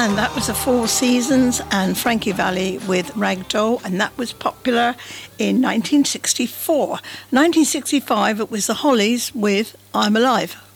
And that was the Four Seasons and Frankie Valli with Ragdoll, and that was popular in 1964. 1965, it was the Hollies with I'm Alive.